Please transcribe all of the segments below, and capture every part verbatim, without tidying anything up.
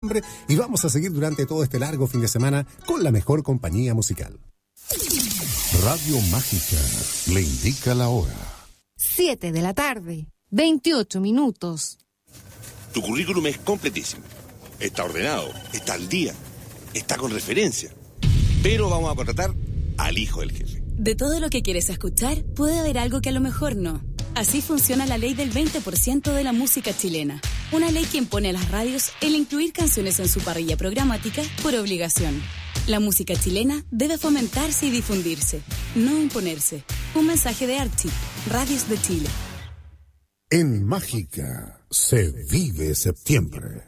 Y vamos a seguir durante todo este largo fin de semana con la mejor compañía musical. Radio Mágica le indica la hora. Siete de la tarde, veintiocho minutos. Tu currículum es completísimo. Está ordenado, está al día, está con referencia. Pero vamos a contratar al hijo del jefe. De todo lo que quieres escuchar, puede haber algo que a lo mejor no. Así funciona la ley del veinte por ciento de la música chilena. Una ley que impone a las radios el incluir canciones en su parrilla programática por obligación. La música chilena debe fomentarse y difundirse, no imponerse. Un mensaje de Archie, Radios de Chile. En Mágica se vive septiembre.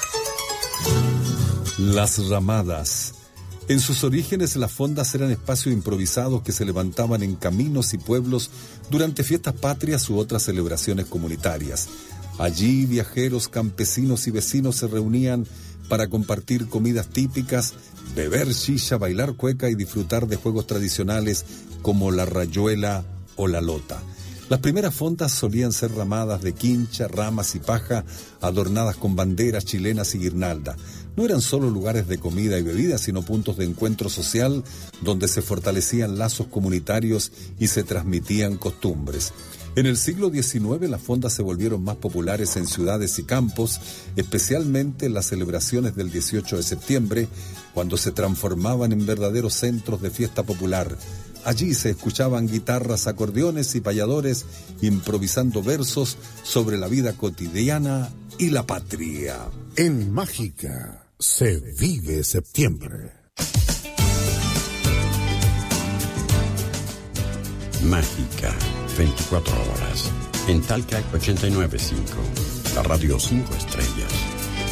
Las ramadas. En sus orígenes, las fondas eran espacios improvisados que se levantaban en caminos y pueblos durante fiestas patrias u otras celebraciones comunitarias. Allí, viajeros, campesinos y vecinos se reunían para compartir comidas típicas, beber shisha, bailar cueca y disfrutar de juegos tradicionales como la rayuela o la lota. Las primeras fondas solían ser ramadas de quincha, ramas y paja, adornadas con banderas chilenas y guirnalda. No eran solo lugares de comida y bebida, sino puntos de encuentro social donde se fortalecían lazos comunitarios y se transmitían costumbres. En el siglo diecinueve las fondas se volvieron más populares en ciudades y campos, especialmente en las celebraciones del dieciocho de septiembre, cuando se transformaban en verdaderos centros de fiesta popular. Allí se escuchaban guitarras, acordeones y payadores improvisando versos sobre la vida cotidiana y la patria. En Mágica se vive septiembre. Mágica, veinticuatro horas. En Talca ochenta y nueve punto cinco. La radio cinco estrellas.